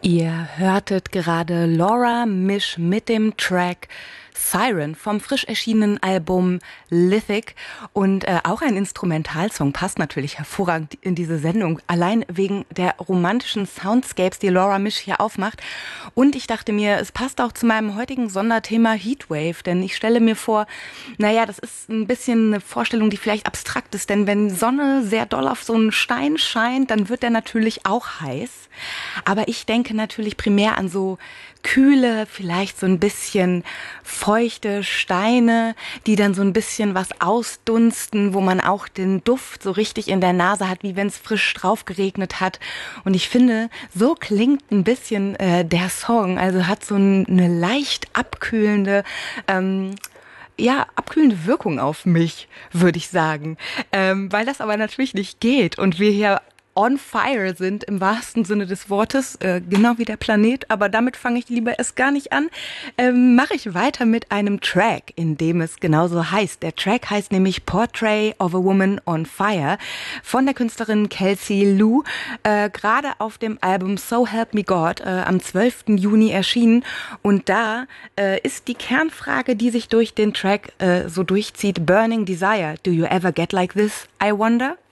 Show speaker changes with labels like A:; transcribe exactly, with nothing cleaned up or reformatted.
A: Ihr hörtet gerade Laura Misch mit dem Track Siren vom frisch erschienenen Album Lithic und äh, auch ein Instrumentalsong passt natürlich hervorragend in diese Sendung, allein wegen der romantischen Soundscapes, die Laura Misch hier aufmacht. Und ich dachte mir, es passt auch zu meinem heutigen Sonderthema Heatwave, denn ich stelle mir vor, naja, das ist ein bisschen eine Vorstellung, die vielleicht abstrakt ist, denn wenn Sonne sehr doll auf so einen Stein scheint, dann wird der natürlich auch heiß. Aber ich denke natürlich primär an so kühle, vielleicht so ein bisschen feuchte Steine, die dann so ein bisschen was ausdunsten, wo man auch den Duft so richtig in der Nase hat, wie wenn es frisch drauf geregnet hat. Und ich finde, so klingt ein bisschen äh, der Song, also hat so ein, eine leicht abkühlende, ähm, ja, abkühlende Wirkung auf mich, würde ich sagen. Ähm, weil das aber natürlich nicht geht und wir hier on fire sind im wahrsten Sinne des Wortes, äh, genau wie der Planet, aber damit fange ich lieber erst gar nicht an. Ähm, mache ich weiter mit einem Track, in dem es genauso heißt. Der Track heißt nämlich Portrait of a Woman on Fire von der Künstlerin Kelsey Lu, äh, gerade auf dem Album So Help Me God äh, am zwölften Juni erschienen. Und da äh, ist die Kernfrage, die sich durch den Track äh, so durchzieht, Burning Desire. Do you ever get like this, I wonder?